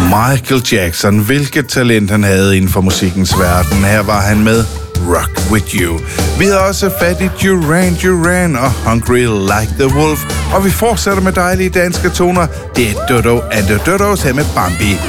Michael Jackson, hvilket talent han havde inden for musikkens verden. Her var han med Rock With You. Vi har også fat i Duran Duran og Hungry Like the Wolf. Og vi fortsætter med dejlige danske toner. Det er Dodo and the Dodos her med Bambi.